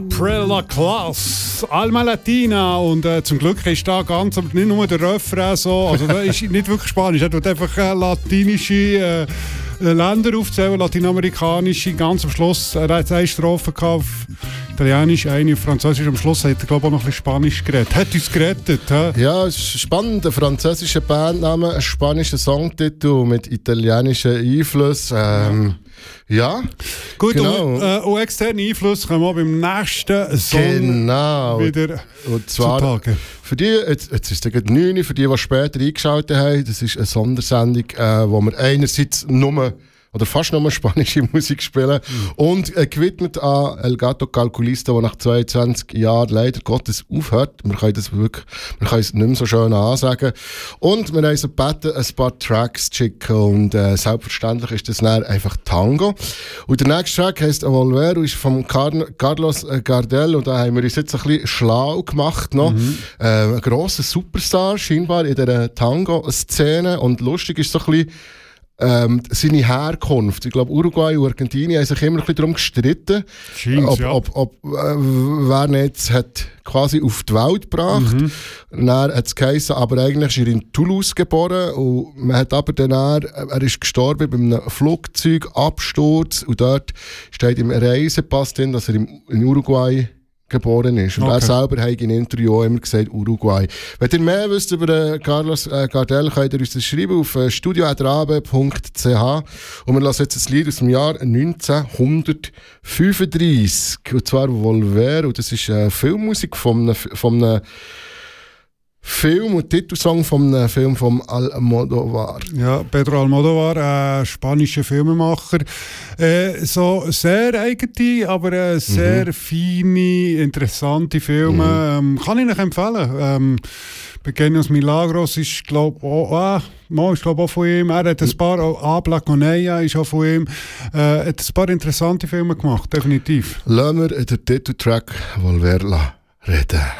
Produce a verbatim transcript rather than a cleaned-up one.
Prella Class, Alma Latina und äh, zum Glück ist da ganz, aber nicht nur der Refrain so, also da ist nicht wirklich Spanisch, er tut einfach äh, latinische äh, Länder aufzählen, lateinamerikanische, ganz am Schluss, er hat eine Strophe auf Italienisch, eine auf Französisch, am Schluss hat er glaube ich auch noch ein bisschen Spanisch geredet, hat uns gerettet. He? Ja, es ist spannend, ein französischer Bandname, ein spanischer Songtitel mit italienischen Einflüssen. Ähm, Ja, gut, genau. Und, äh, und externe Einflüsse kommen wir beim nächsten Song genau. wieder und zwar zutage. Für die, jetzt, jetzt ist es neun, für die, die später eingeschaltet haben, das ist eine Sondersendung, äh, wo wir einerseits nur oder fast nur spanische Musik spielen mhm. und äh, gewidmet an El Gato Calculista, der nach zweiundzwanzig Jahren leider Gottes aufhört. Wir können das wirklich, wir können es nicht mehr so schön ansagen. Und wir haben sie gebeten, ein paar Tracks zu schicken und äh, selbstverständlich ist das dann einfach Tango. Und der nächste Track heisst Volver und ist von Car- Carlos Gardel und da haben wir uns jetzt ein bisschen schlau gemacht noch. Mhm. Äh, ein grosser Superstar scheinbar in dieser Tango-Szene und lustig ist so ein bisschen Ähm, seine Herkunft. Ich glaube, Uruguay und Argentinien haben sich immer ein bisschen darum gestritten, ob, ja. ob, ob äh, wer ihn jetzt hat quasi auf die Welt gebracht. Mhm. Dann hat es geheißen, aber eigentlich ist er in Toulouse geboren und man hat aber dann, er ist gestorben bei einem Flugzeugabsturz und dort steht im Reisepass drin, dass er in Uruguay geboren ist. Und okay. Er selber hat in einem Interview auch immer gesagt, Uruguay. Wenn ihr mehr wisst über Carlos äh, Gardel, könnt ihr uns das schreiben auf äh, studio at rabe punkt c h und wir lassen jetzt ein Lied aus dem Jahr neunzehnhundertfünfunddreissig und zwar Volver und das ist äh, Filmmusik von einem, von einem Film und Titelsong von einem Film von Almodovar. Ja, Pedro Almodovar, ein äh, spanischer Filmemacher. Äh, so sehr eigene, aber äh, sehr mhm. feine, interessante Filme. Mhm. Ähm, kann ich euch empfehlen. Ähm, Pequeños Milagros ist, glaube ich, auch, äh, Mo ist, glaub, auch von ihm. Er hat ein paar, auch Habla con ella ist auch von ihm. Äh, hat ein paar interessante Filme gemacht, definitiv. Lassen wir den Titeltrack Volver reden.